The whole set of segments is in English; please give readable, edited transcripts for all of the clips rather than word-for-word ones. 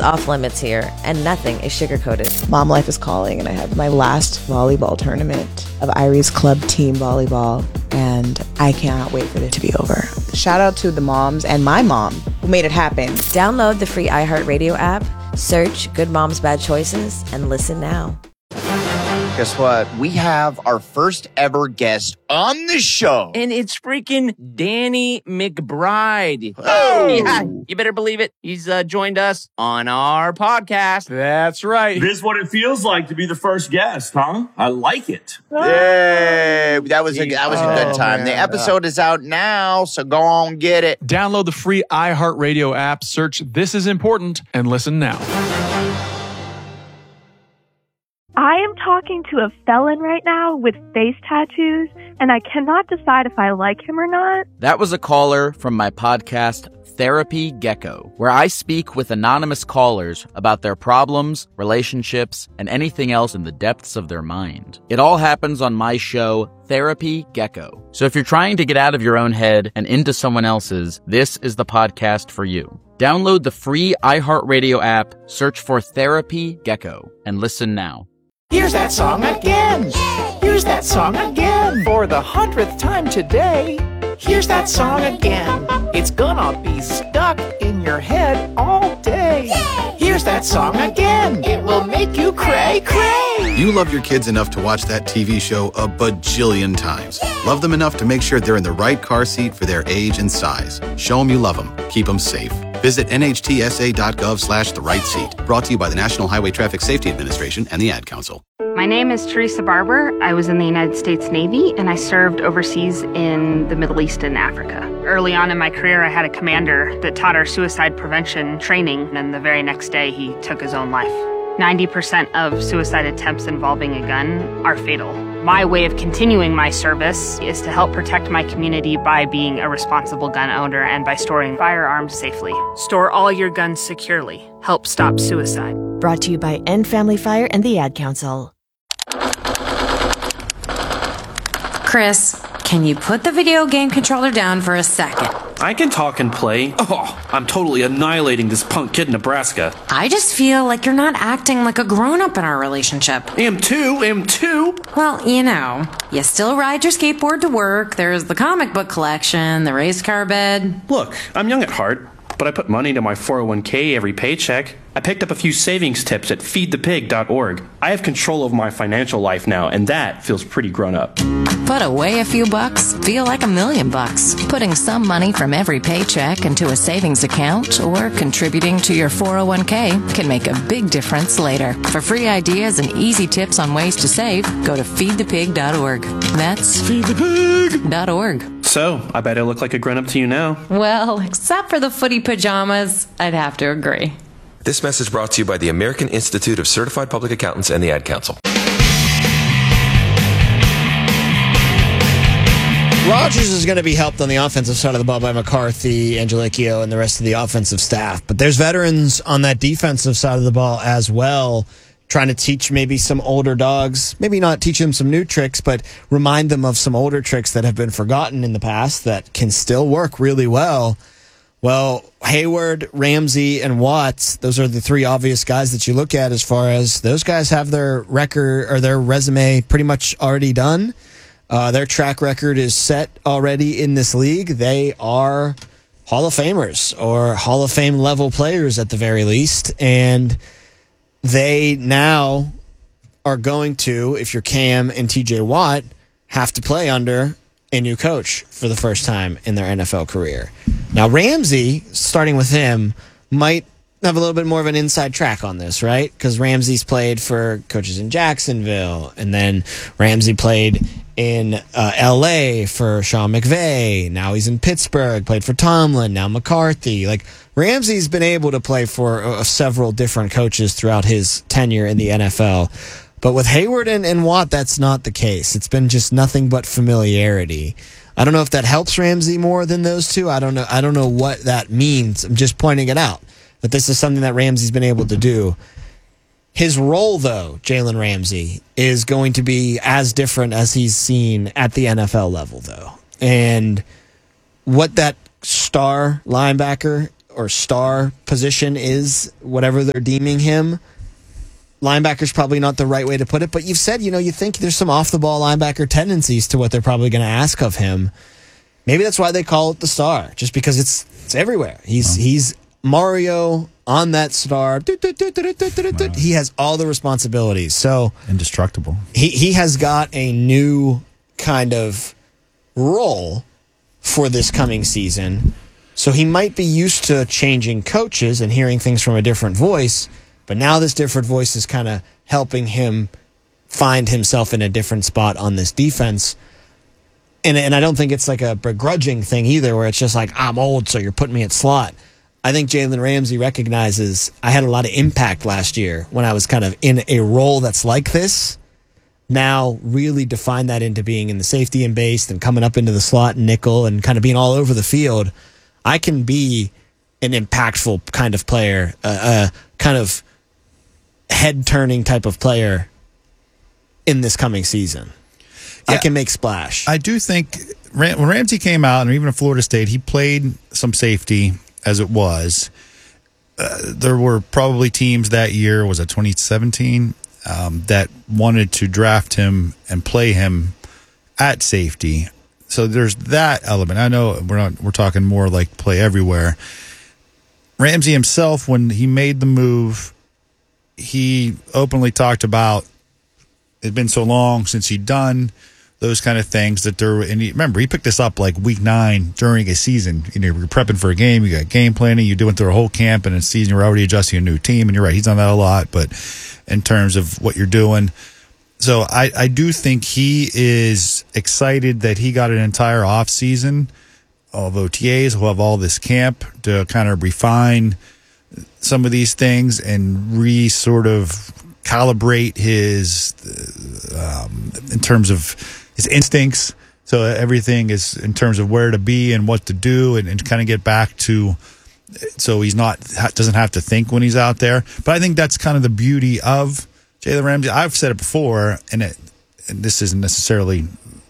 off limits here, and nothing is sugar-coated. Mom life is calling, and I have my last volleyball tournament of Irie's club team volleyball, and I cannot wait for it to be over. Shout out to the moms and my mom who made it happen. Download the free iHeartRadio app, search Good Moms Bad Choices, and listen now. Guess what? We have our first ever guest on the show. And it's freaking Danny McBride. Oh! Yeah, you better believe it. He's joined us on our podcast. That's right. This is what it feels like to be the first guest, huh? I like it. Yay! That was a good time. Man. The episode is out now, so go on get it. Download the free iHeartRadio app, search This Is Important, and listen now. I am talking to a felon right now with face tattoos, and I cannot decide if I like him or not. That was a caller from my podcast, Therapy Gecko, where I speak with anonymous callers about their problems, relationships, and anything else in the depths of their mind. It all happens on my show, Therapy Gecko. So if you're trying to get out of your own head and into someone else's, this is the podcast for you. Download the free iHeartRadio app, search for Therapy Gecko, and listen now. Here's that song again. Here's that song again. For the 100th time today. Here's that song again. It's gonna be stuck in your head all day. Here's that song again. It will make you cray, cray. You love your kids enough to watch that TV show a bajillion times. Love them enough to make sure they're in the right car seat for their age and size. Show them you love them. Keep them safe. Visit nhtsa.gov/the-right-seat. Brought to you by the National Highway Traffic Safety Administration and the Ad Council. My name is Teresa Barber. I was in the United States Navy, and I served overseas in the Middle East and Africa. Early on in my career, I had a commander that taught our suicide prevention training, and the very next day, he took his own life. 90% of suicide attempts involving a gun are fatal. My way of continuing my service is to help protect my community by being a responsible gun owner and by storing firearms safely. Store all your guns securely. Help stop suicide. Brought to you by End Family Fire and the Ad Council. Chris, can you put the video game controller down for a second? I can talk and play. Oh, I'm totally annihilating this punk kid in Nebraska. I just feel like you're not acting like a grown-up in our relationship. Am too. Well, you still ride your skateboard to work, there's the comic book collection, the race car bed. Look, I'm young at heart, but I put money into my 401k every paycheck. I picked up a few savings tips at feedthepig.org. I have control over my financial life now, and that feels pretty grown up. Put away a few bucks, feel like $1 million. Putting some money from every paycheck into a savings account or contributing to your 401k can make a big difference later. For free ideas and easy tips on ways to save, go to feedthepig.org. That's feedthepig.org. So, I bet I look like a grown-up to you now. Well, except for the footy pajamas, I'd have to agree. This message brought to you by the American Institute of Certified Public Accountants and the Ad Council. Rodgers is going to be helped on the offensive side of the ball by McCarthy, Angelicchio, and the rest of the offensive staff. But there's veterans on that defensive side of the ball as well, trying to teach maybe some older dogs, maybe not teach them some new tricks, but remind them of some older tricks that have been forgotten in the past that can still work really well. Well, Hayward, Ramsey, and Watts, those are the three obvious guys that you look at as far as those guys have their record or their resume pretty much already done. Their track record is set already in this league. They are Hall of Famers or Hall of Fame level players at the very least. And they now are going to, if you're Cam and TJ Watt, have to play under a new coach for the first time in their NFL career. Now, Ramsey, starting with him, might have a little bit more of an inside track on this, right? Because Ramsey's played for coaches in Jacksonville, and then Ramsey played in L.A. for Sean McVay. Now he's in Pittsburgh, played for Tomlin, now McCarthy. Like, Ramsey's been able to play for several different coaches throughout his tenure in the NFL. But with Hayward and Watt, that's not the case. It's been just nothing but familiarity. I don't know if that helps Ramsey more than those two. I don't know what that means. I'm just pointing it out. But this is something that Ramsey's been able to do. His role, though, Jalen Ramsey, is going to be as different as he's seen at the NFL level, though. And what that star linebacker or star position is, whatever they're deeming him. Linebacker's probably not the right way to put it, but you've said, you think there's some off-the-ball linebacker tendencies to what they're probably going to ask of him. Maybe that's why they call it the star, just because it's everywhere. He's Mario on that star. He has all the responsibilities. So indestructible. He has got a new kind of role for this coming season. So he might be used to changing coaches and hearing things from a different voice, but now this different voice is kind of helping him find himself in a different spot on this defense. And I don't think it's like a begrudging thing either, where it's just like, I'm old, so you're putting me at slot. I think Jalen Ramsey recognizes I had a lot of impact last year when I was kind of in a role that's like this. Now really define that into being in the safety and base and coming up into the slot and nickel and kind of being all over the field. I can be an impactful kind of player, a kind of head-turning type of player in this coming season. Yeah, I can make splash. I do think when Ramsey came out, and even at Florida State, he played some safety as it was. There were probably teams that year, was it 2017, that wanted to draft him and play him at safety. So there's that element. I know we're talking more like play everywhere. Ramsey himself, when he made the move, he openly talked about it had been so long since he'd done those kind of things that there. And remember, he picked this up like week 9 during a season. You're prepping for a game, you got game planning, you're doing through a whole camp, and in season you're already adjusting a new team. And you're right, he's done that a lot. But in terms of what you're doing, so I do think he is excited that he got an entire off season of OTAs. He'll have all this camp to kind of refine some of these things and sort of calibrate his in terms of his instincts. So everything is in terms of where to be and what to do, and kind of get back to, so he's doesn't have to think when he's out there. But I think that's kind of the beauty of Jalen Ramsey. I've said it before, and this isn't necessarily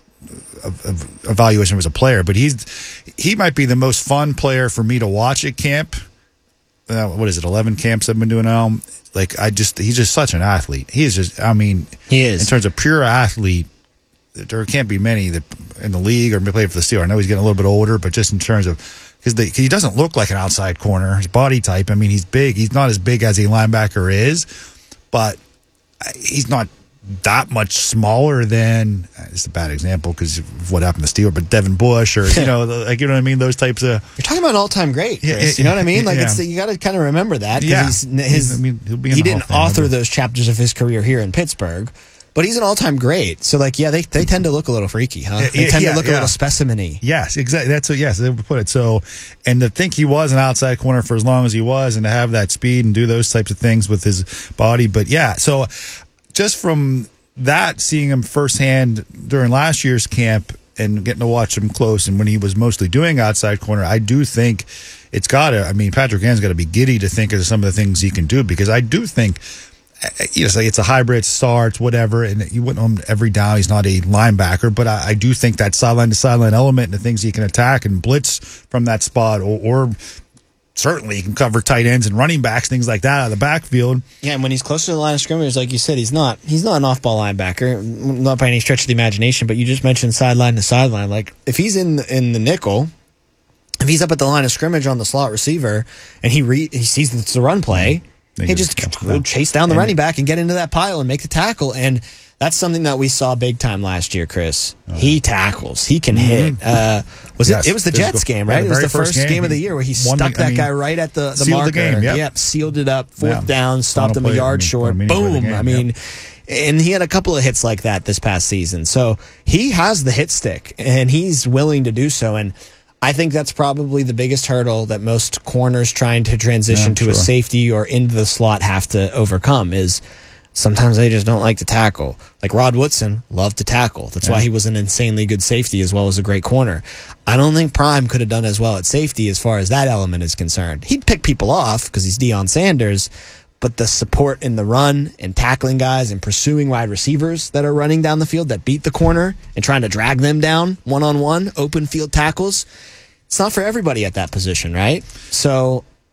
evaluation as a player, but he might be the most fun player for me to watch at camp. What is it, 11 camps I've been doing now? Like, he's just such an athlete. He is just, he is. In terms of pure athlete, there can't be many that in the league or play for the Steelers. I know he's getting a little bit older, but just in terms of, because he doesn't look like an outside corner. His body type, he's big. He's not as big as a linebacker is, but he's not that much smaller than, it's a bad example because of what happened to Steelers, but Devin Bush, or you know what I mean, those types of. You're talking about an all-time great, Chris. You know what I mean? Like you got to kind of remember that. Yeah, he didn't author those chapters of his career here in Pittsburgh, but he's an all-time great. So they tend to look a little freaky, huh? They tend to look a little specimen-y. Yes, exactly. That's what. Yes, they would put it. So, and to think he was an outside corner for as long as he was, and to have that speed and do those types of things with his body, but yeah, so. Just from that, seeing him firsthand during last year's camp and getting to watch him close, and when he was mostly doing outside corner, I do think it's got to, Patrick Ann's got to be giddy to think of some of the things he can do, because I do think, it's a hybrid, it's star, it's whatever, and you wouldn't own every down. He's not a linebacker, but I do think that sideline-to-sideline element and the things he can attack and blitz from that spot, or certainly he can cover tight ends and running backs, things like that out of the backfield. Yeah, and when he's closer to the line of scrimmage, like you said, he's not an off-ball linebacker, not by any stretch of the imagination, but you just mentioned sideline to sideline. Like, if he's in the nickel, if he's up at the line of scrimmage on the slot receiver, and he sees it's the run play, he just chase down the running back and get into that pile and make the tackle. And that's something that we saw big time last year, Chris. He tackles. He can hit. It was the Jets game, right? It was the first game of the year where he stuck that guy right at the marker. The game, yep, sealed it up, fourth down, stopped him a yard short. Boom. And he had a couple of hits like that this past season. So he has the hit stick, and he's willing to do so. And I think that's probably the biggest hurdle that most corners trying to transition to a safety or into the slot have to overcome is sometimes they just don't like to tackle. Like Rod Woodson loved to tackle. That's why he was an insanely good safety as well as a great corner. I don't think Prime could have done as well at safety as far as that element is concerned. He'd pick people off because he's Deion Sanders, but the support in the run and tackling guys and pursuing wide receivers that are running down the field that beat the corner and trying to drag them down one-on-one, open field tackles, it's not for everybody at that position, right? So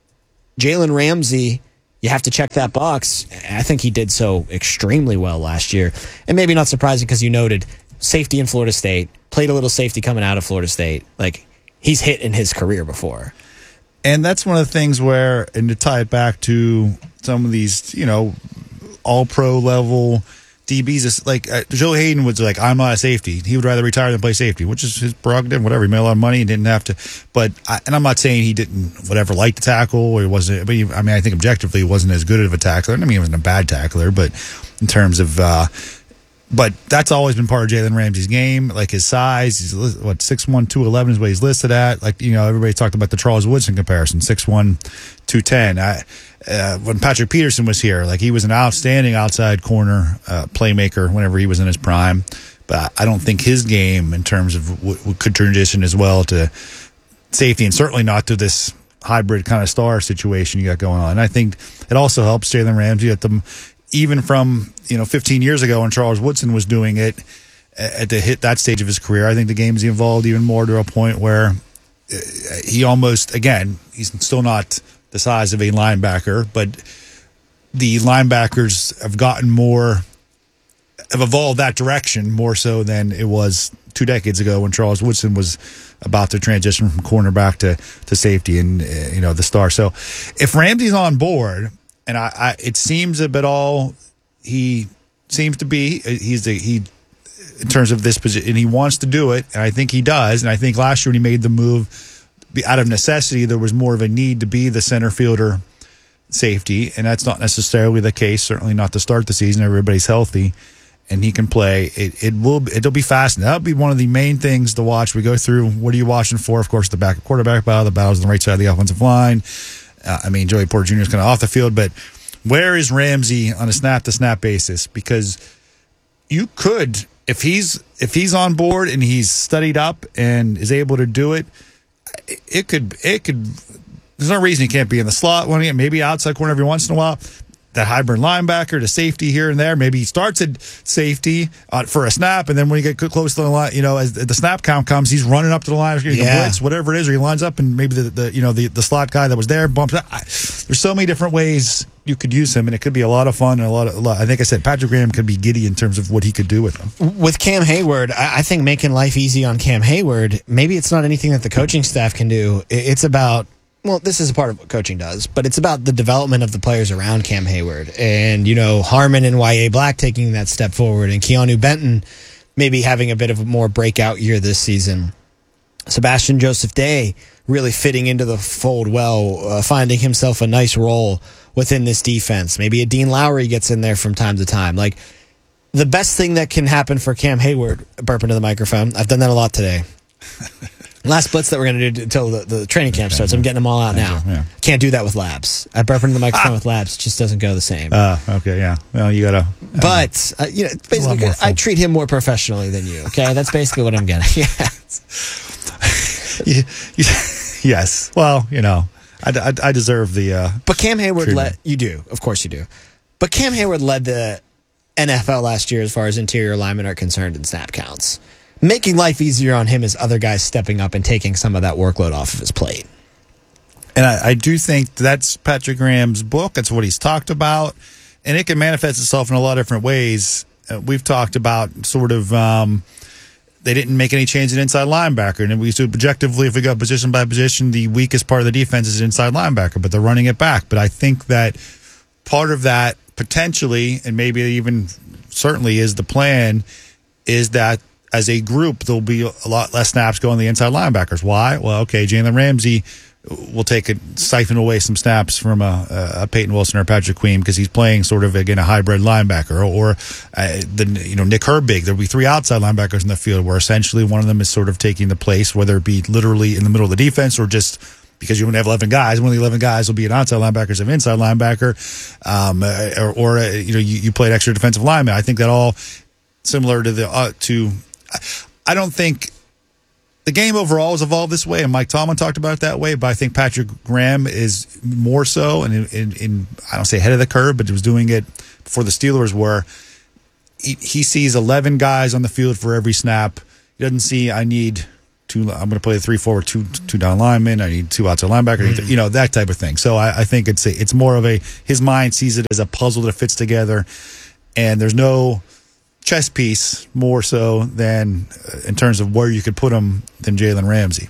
Jalen Ramsey, you have to check that box. I think he did so extremely well last year. And maybe not surprising because you noted safety in Florida State, played a little safety coming out of Florida State. Like, he's hit in his career before. And that's one of the things where, and to tie it back to some of these, all-pro level DBs, is like Joe Hayden was like, I'm not a safety. He would rather retire than play safety, which is his prerogative, whatever. He made a lot of money and didn't have to. But and I'm not saying he didn't like to tackle or he wasn't. But I think objectively he wasn't as good of a tackler. I mean, he wasn't a bad tackler, but in terms of. But that's always been part of Jalen Ramsey's game, like his size. He's 6'1", 211 is what he's listed at. Like, everybody talked about the Charles Woodson comparison, 6'1", 210. When Patrick Peterson was here, like, he was an outstanding outside corner playmaker whenever he was in his prime. But I don't think his game, in terms of what could transition as well to safety, and certainly not to this hybrid kind of star situation you got going on. And I think it also helps Jalen Ramsey at the. Even from 15 years ago when Charles Woodson was doing it to hit that stage of his career, I think the game's evolved even more to a point where he almost, again, he's still not the size of a linebacker, but the linebackers have evolved that direction more so than it was 2 decades ago when Charles Woodson was about to transition from cornerback to safety and the star. So if Ramsey's on board. And it seems a bit all he seems to be. He in terms of this position, and he wants to do it, and I think he does. And I think last year when he made the move, out of necessity, there was more of a need to be the center fielder safety, and that's not necessarily the case. Certainly not to start the season. Everybody's healthy, and he can play. It'll be fascinating. That'll be one of the main things to watch. We go through. What are you watching for? Of course, the back quarterback battle, the battles on the right side of the offensive line. Joey Porter Jr. is kind of off the field, but where is Ramsey on a snap-to-snap basis? Because you could, if he's on board and he's studied up and is able to do it, it could. There's no reason he can't be in the slot one, maybe outside corner every once in a while. That hybrid linebacker to safety here and there. Maybe he starts at safety for a snap, and then when you get close to the line, as the snap count comes, he's running up to the line, blitz, whatever it is, or he lines up, and maybe the slot guy that was there bumps out. There's so many different ways you could use him, and it could be a lot of fun and a lot. I think I said Patrick Graham could be giddy in terms of what he could do with him. With Cam Hayward, I think making life easy on Cam Hayward, maybe it's not anything that the coaching staff can do. It's about. Well, this is a part of what coaching does, but it's about the development of the players around Cam Hayward. And, Harmon and Y.A. Black taking that step forward, and Keanu Benton maybe having a bit of a more breakout year this season. Sebastian Joseph Day really fitting into the fold well, finding himself a nice role within this defense. Maybe a Dean Lowry gets in there from time to time. Like, the best thing that can happen for Cam Hayward, burp into the microphone, I've done that a lot today. Last blitz that we're going to do until the training camp starts. I'm getting them all out now. Yeah. Can't do that with Labs. I burp into the microphone with Labs. It just doesn't go the same. Okay, yeah. Well, you got to... But, basically, I treat him more professionally than you, okay? That's basically what I'm getting. Yes. Well, I deserve the... But Cam Hayward led... You do. Of course you do. But Cam Hayward led the NFL last year as far as interior linemen are concerned in snap counts. Making life easier on him is other guys stepping up and taking some of that workload off of his plate. And I do think that's Patrick Graham's book. That's what he's talked about. And it can manifest itself in a lot of different ways. We've talked about sort of they didn't make any change in inside linebacker. And we said objectively, if we go position by position, the weakest part of the defense is inside linebacker, but they're running it back. But I think that part of that potentially, and maybe even certainly is the plan, is that as a group, there'll be a lot less snaps going to the inside linebackers. Why? Well, okay, Jalen Ramsey will siphon away some snaps from a Peyton Wilson or Patrick Queen because he's playing sort of, again, a hybrid linebacker. Or Nick Herbig. There'll be 3 outside linebackers in the field where essentially one of them is sort of taking the place, whether it be literally in the middle of the defense or just because you only have 11 guys. One of the 11 guys will be an outside linebacker, an inside linebacker, you play an extra defensive lineman. I think that all similar to I don't think the game overall has evolved this way, and Mike Tomlin talked about it that way, but I think Patrick Graham is more so, and in I don't say ahead of the curve, but he was doing it before the Steelers were. He sees 11 guys on the field for every snap. He doesn't see I need I'm going to play a 3-4 with two down linemen. I need 2 outside linebackers. You know, that type of thing. So I think it's more of his mind sees it as a puzzle that fits together, and there's no chess piece more so than in terms of where you could put him than Jalen Ramsey.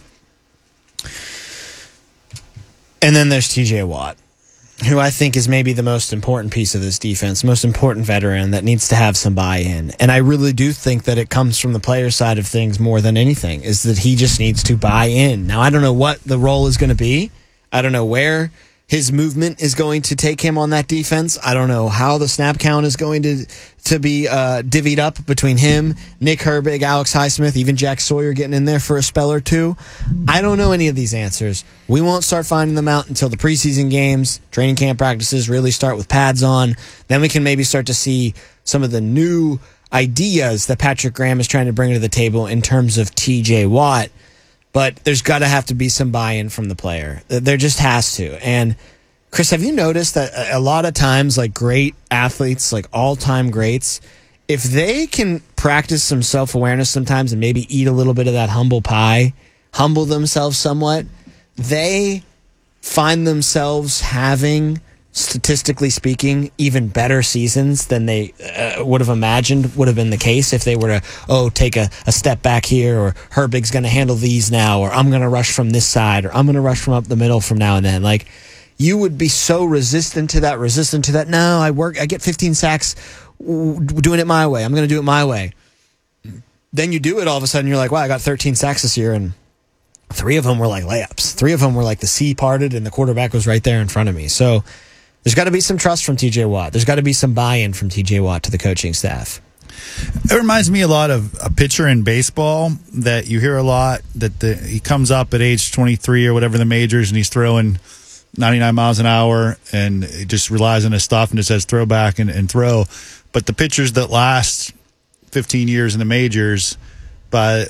And then there's TJ Watt, who I think is maybe the most important piece of this defense, most important veteran that needs to have some buy-in. And I really do think that it comes from the player side of things more than anything, is that he just needs to buy in. Now, I don't know what the role is going to be. I don't know where his movement is going to take him on that defense. I don't know how the snap count is going to be divvied up between him, Nick Herbig, Alex Highsmith, even Jack Sawyer getting in there for a spell or two. I don't know any of these answers. We won't start finding them out until the preseason games, training camp practices really start with pads on. Then we can maybe start to see some of the new ideas that Patrick Graham is trying to bring to the table in terms of TJ Watt. But there's got to have to be some buy-in from the player. There just has to. And Chris, have you noticed that a lot of times, like great athletes, like all-time greats, if they can practice some self-awareness sometimes and maybe eat a little bit of that humble pie, humble themselves somewhat, they find themselves having, statistically speaking, even better seasons than they would have imagined would have been the case if they were to, take a step back here, or Herbig's going to handle these now, or I'm going to rush from this side, or I'm going to rush from up the middle from now and then. Like, you would be so resistant to that. No, I get 15 sacks doing it my way. I'm going to do it my way. Then you do it, all of a sudden you're like, wow, I got 13 sacks this year, and 3 of them were like layups. 3 of them were like the sea parted and the quarterback was right there in front of me. So there's got to be some trust from TJ Watt. There's got to be some buy-in from TJ Watt to the coaching staff. It reminds me a lot of a pitcher in baseball that you hear a lot, that he comes up at age 23 or whatever, the majors, and he's throwing 99 miles an hour, and he just relies on his stuff and just says throw back and throw. But the pitchers that last 15 years in the majors, by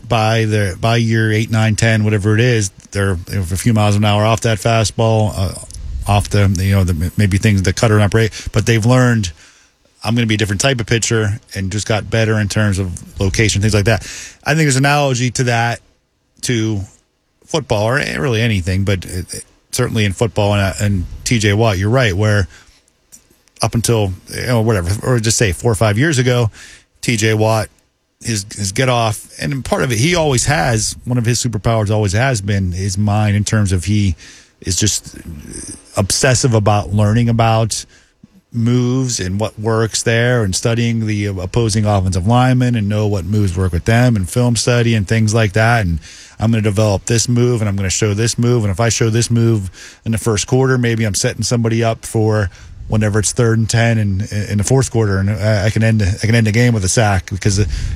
year 8, 9, 10, whatever it is, they're a few miles an hour off that fastball, off the maybe things, the cutter not right, but they've learned, I'm going to be a different type of pitcher, and just got better in terms of location, things like that. I think there's an analogy to that to football, or really anything, but certainly in football and TJ Watt, you're right, where up until whatever, or just say 4 or 5 years ago, TJ Watt, his get off, and part of it, he always has, one of his superpowers always has been his mind, in terms of he is just obsessive about learning about moves and what works there, and studying the opposing offensive linemen and know what moves work with them, and film study and things like that. And I'm going to develop this move, and I'm going to show this move. And if I show this move in the first quarter, maybe I'm setting somebody up for whenever it's 3rd and 10 in the fourth quarter, and I can end the game with a sack, because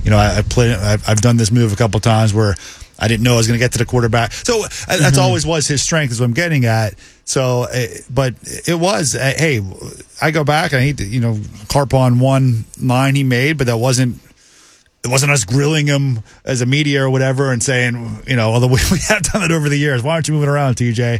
I've done this move a couple times where I didn't know I was going to get to the quarterback. So that's always was his strength, is what I'm getting at. So, but it was, hey, I go back, and I hate to, harp on one line he made, but it wasn't us grilling him as a media or whatever and saying, although we have done it over the years, why aren't you moving around,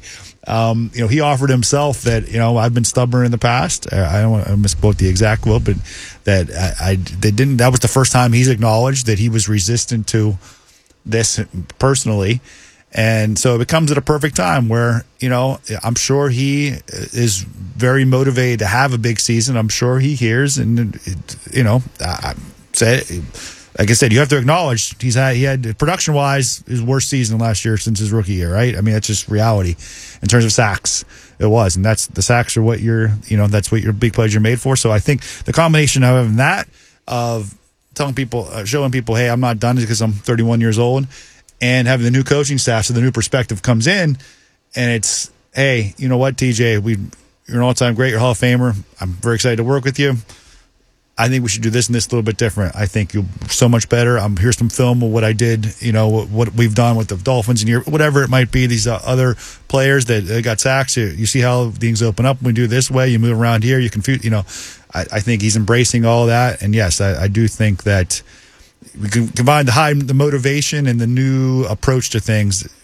TJ? He offered himself that, I've been stubborn in the past. I don't want to misquote the exact quote, but that that was the first time he's acknowledged that he was resistant to this personally. And so it comes at a perfect time where, I'm sure he is very motivated to have a big season. I'm sure he hears, and, like I said, you have to acknowledge he had production-wise his worst season last year since his rookie year, right? I mean, that's just reality in terms of sacks. It was, and that's the sacks are what that's what your big plays are made for. So I think the combination of having that, of telling people, showing people, hey, I'm not done because I'm 31 years old, and having the new coaching staff, so the new perspective comes in, and it's, hey, you know what, TJ, you're an all-time great, you're a Hall of Famer. I'm very excited to work with you. I think we should do this and this a little bit different. I think you're so much better. Here's some film of what I did, what we've done with the Dolphins and whatever it might be. These other players that got sacks. You see how things open up when we do it this way. You move around here. You confuse. I think he's embracing all that. And yes, I do think that we can combine the motivation and the new approach to things.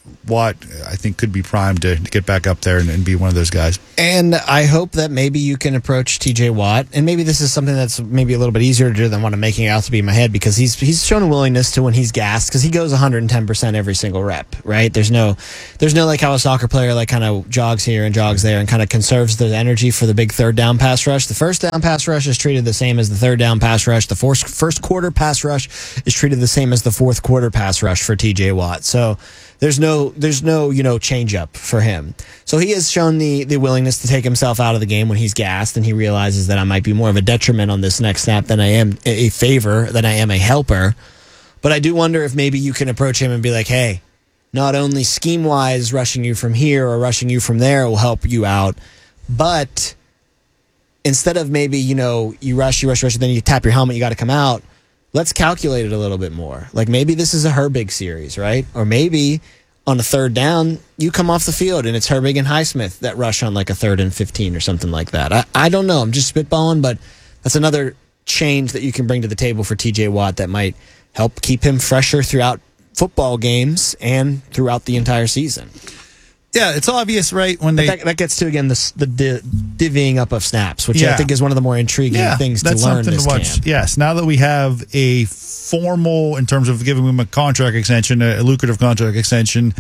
Watt, I think, could be primed to get back up there and be one of those guys. And I hope that maybe you can approach TJ Watt, and maybe this is something that's maybe a little bit easier to do than what I'm making it out to be in my head, because he's shown a willingness to, when he's gassed, because he goes 110% every single rep, right? There's no like how a soccer player like kind of jogs here and jogs there and kind of conserves the energy for the big third down pass rush. The first down pass rush is treated the same as the third down pass rush. The first quarter pass rush is treated the same as the fourth quarter pass rush for TJ Watt. So there's no change up for him. So he has shown the willingness to take himself out of the game when he's gassed, and he realizes that I might be more of a detriment on this next snap than I am a favor, than I am a helper. But I do wonder if maybe you can approach him and be like, hey, not only scheme-wise rushing you from here or rushing you from there will help you out, but instead of maybe, you rush, then you tap your helmet, you got to come out, let's calculate it a little bit more. Like maybe this is a Herbig series, right? Or maybe on a third down, you come off the field and it's Herbig and Highsmith that rush on like a 3rd and 15 or something like that. I don't know. I'm just spitballing, but that's another change that you can bring to the table for TJ Watt that might help keep him fresher throughout football games and throughout the entire season. Yeah, it's obvious, right? When that gets to, again, the divvying up of snaps, which I think is one of the more intriguing things to learn this camp. Yes, now that we have a formal, in terms of giving him a contract extension, a lucrative contract extension,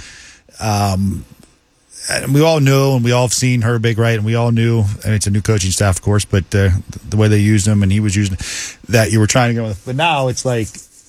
and we all know and we all have seen Herbig, right? And we all knew, and it's a new coaching staff, of course, but the way they used him and he was using that you were trying to go with. But now it's like,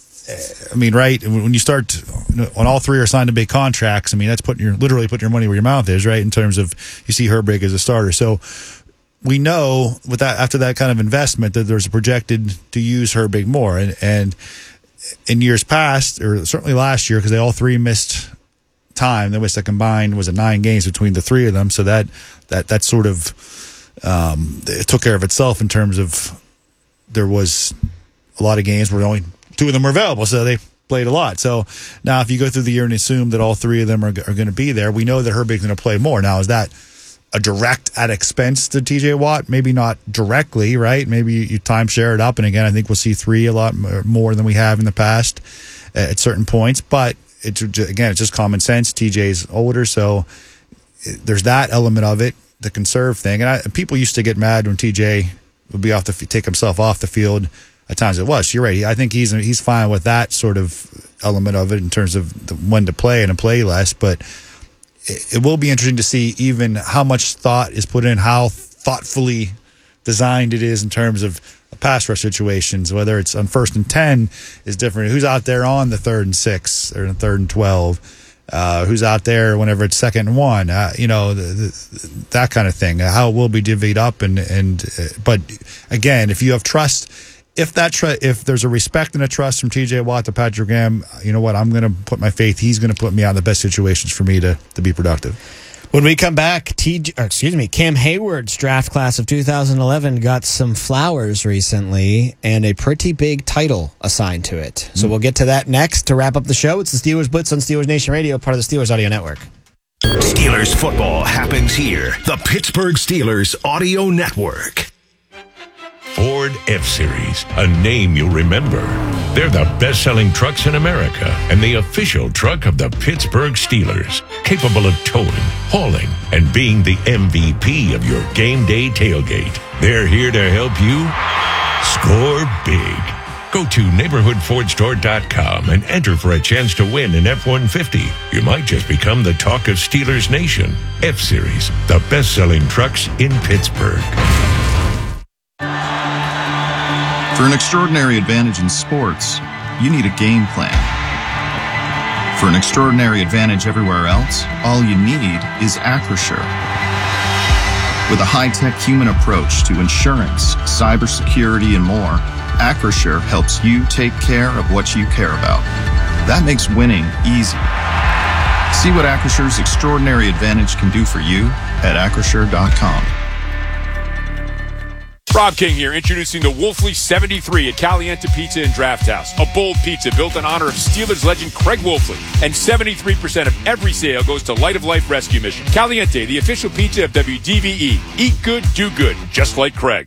I mean, right, when you start, when all three are signed to big contracts, I mean, that's literally putting your money where your mouth is, right, in terms of you see Herbig as a starter. So we know with that, after that kind of investment, that there's a projected to use Herbig more. And in years past, or certainly last year, because they all three missed time, they missed a combined, was it 9 games between the three of them, so that sort of it took care of itself in terms of there was a lot of games where only 2 of them were available, so they played a lot. So now if you go through the year and assume that all 3 of them are going to be there, we know that Herbig's going to play more. Now, is that a direct at expense to TJ Watt? Maybe not directly, right? Maybe you timeshare it up, and again, I think we'll see 3 a lot more than we have in the past at certain points, but it's just common sense. TJ's older, so there's that element of it, the conserve thing. And people used to get mad when TJ would be take himself off the field. At times it was. You're right. I think he's fine with that sort of element of it in terms of when to play and to play less. But it will be interesting to see even how much thought is put in, how thoughtfully designed it is in terms of pass rush situations. Whether it's on 1st and 10 is different. Who's out there on the 3rd and 6 or the 3rd and 12? Who's out there whenever it's 2nd and 1? That kind of thing. How it will be divvied up but again, if you have trust. If there's a respect and a trust from TJ Watt to Patrick Graham, you know what? I'm going to put my faith. He's going to put me out in the best situations for me to be productive. When we come back, Cam Hayward's draft class of 2011 got some flowers recently and a pretty big title assigned to it. So we'll get to that next to wrap up the show. It's the Steelers Blitz on Steelers Nation Radio, part of the Steelers Audio Network. Steelers football happens here. The Pittsburgh Steelers Audio Network. Ford F-Series, a name you'll remember. They're the best-selling trucks in America and the official truck of the Pittsburgh Steelers, capable of towing, hauling, and being the MVP of your game day tailgate. They're here to help you score big. Go to neighborhoodfordstore.com and enter for a chance to win an F-150. You might just become the talk of Steelers Nation. F-Series, the best-selling trucks in Pittsburgh. For an extraordinary advantage in sports, you need a game plan. For an extraordinary advantage everywhere else, all you need is Acrisure. With a high-tech human approach to insurance, cybersecurity, and more, Acrisure helps you take care of what you care about. That makes winning easy. See what Acrisure's extraordinary advantage can do for you at Acrisure.com. Rob King here, introducing the Wolfley 73 at Caliente Pizza and Draft House. A bold pizza built in honor of Steelers legend Craig Wolfley. And 73% of every sale goes to Light of Life Rescue Mission. Caliente, the official pizza of WDVE. Eat good, do good, just like Craig.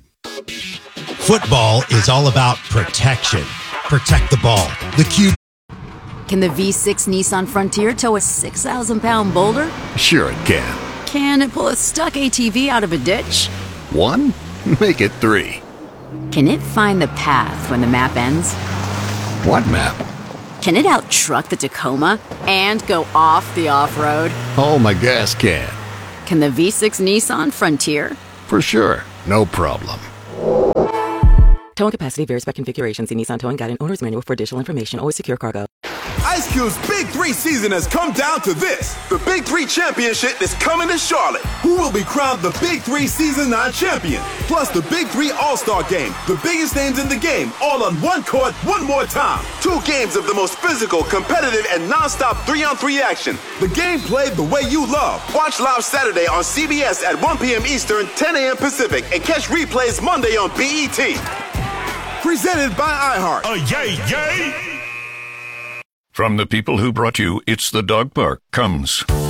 Football is all about protection. Protect the ball. The Q. Can the V6 Nissan Frontier tow a 6,000-pound boulder? Sure it can. Can it pull a stuck ATV out of a ditch? 1? Make it 3. Can it find the path when the map ends? What map? Can it out-truck the Tacoma and go off the off-road? Oh, my gas can. Can the V6 Nissan Frontier? For sure. No problem. Towing capacity varies by configuration. See Nissan Towing Guide and Owner's Manual for additional information. Always secure cargo. Ice Cube's Big 3 season has come down to this. The Big 3 Championship is coming to Charlotte. Who will be crowned the Big 3 Season 9 champion? Plus the Big 3 All-Star Game. The biggest names in the game, all on one court, one more time. 2 games of the most physical, competitive, and non-stop 3-on-3 action. The game played the way you love. Watch live Saturday on CBS at 1 p.m. Eastern, 10 a.m. Pacific, and catch replays Monday on BET. Presented by iHeart. Yay! From the people who brought you It's the Dog Park comes